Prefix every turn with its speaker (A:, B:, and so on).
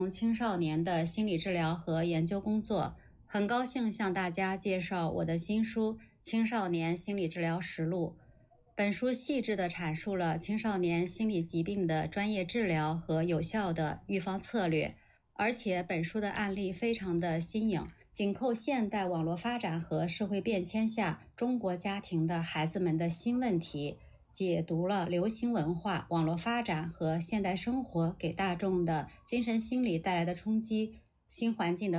A: 青少年的心理治疗和研究工作，很高兴向大家介绍我的新书《青少年心理治疗实录》。本书细致地阐述了青少年心理疾病的专业治疗和有效的预防策略，而且本书的案例非常的新颖，紧扣现代网络发展和社会变迁下中国家庭的孩子们的新问题，解读了流行文化、网络发展和现代生活给大众的精神心理带来的冲击、新环境的